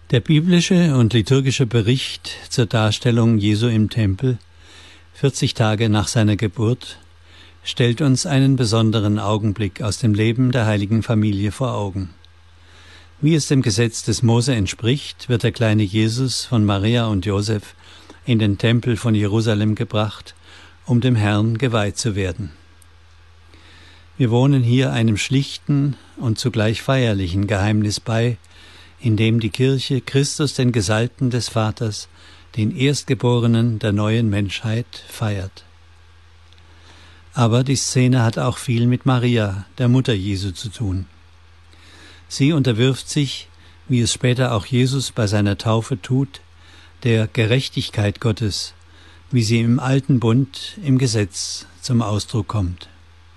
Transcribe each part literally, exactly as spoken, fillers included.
Der biblische und liturgische Bericht zur Darstellung Jesu im Tempel, vierzig Tage nach seiner Geburt, stellt uns einen besonderen Augenblick aus dem Leben der heiligen Familie vor Augen. Wie es dem Gesetz des Mose entspricht, wird der kleine Jesus von Maria und Josef in den Tempel von Jerusalem gebracht, um dem Herrn geweiht zu werden. Wir wohnen hier einem schlichten und zugleich feierlichen Geheimnis bei, in dem die Kirche Christus, den Gesalbten des Vaters, den Erstgeborenen der neuen Menschheit, feiert. Aber die Szene hat auch viel mit Maria, der Mutter Jesu, zu tun. Sie unterwirft sich, wie es später auch Jesus bei seiner Taufe tut, der Gerechtigkeit Gottes, wie sie im Alten Bund im Gesetz zum Ausdruck kommt.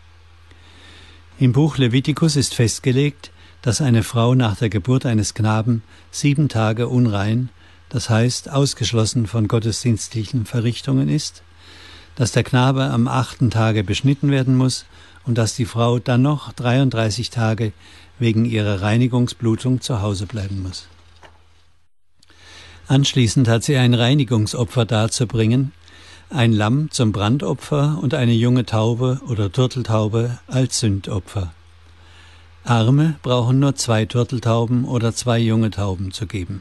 Im Buch Levitikus ist festgelegt, dass eine Frau nach der Geburt eines Knaben sieben Tage unrein, das heißt ausgeschlossen von gottesdienstlichen Verrichtungen ist, dass der Knabe am achten Tage beschnitten werden muss und dass die Frau dann noch dreiunddreißig Tage wegen ihrer Reinigungsblutung zu Hause bleiben muss. Anschließend hat sie ein Reinigungsopfer darzubringen, ein Lamm zum Brandopfer und eine junge Taube oder Turteltaube als Sündopfer. Arme brauchen nur zwei Turteltauben oder zwei junge Tauben zu geben.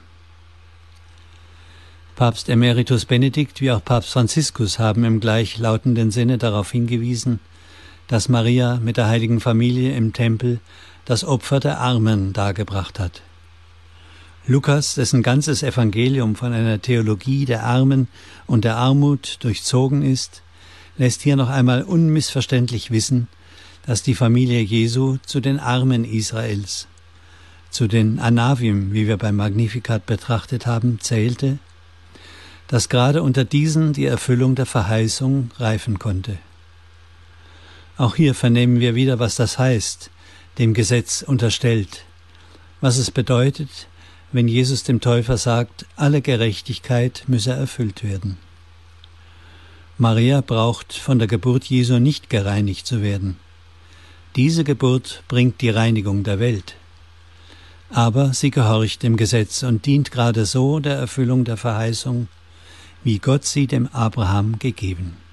Papst Emeritus Benedikt wie auch Papst Franziskus haben im gleichlautenden Sinne darauf hingewiesen, dass Maria mit der heiligen Familie im Tempel das Opfer der Armen dargebracht hat. Lukas, dessen ganzes Evangelium von einer Theologie der Armen und der Armut durchzogen ist, lässt hier noch einmal unmissverständlich wissen, dass die Familie Jesu zu den Armen Israels, zu den Anavim, wie wir beim Magnificat betrachtet haben, zählte, dass gerade unter diesen die Erfüllung der Verheißung reifen konnte. Auch hier vernehmen wir wieder, was das heißt, dem Gesetz unterstellt, was es bedeutet, wenn Jesus dem Täufer sagt, alle Gerechtigkeit müsse erfüllt werden. Maria braucht von der Geburt Jesu nicht gereinigt zu werden. Diese Geburt bringt die Reinigung der Welt. Aber sie gehorcht dem Gesetz und dient gerade so der Erfüllung der Verheißung, wie Gott sie dem Abraham gegeben.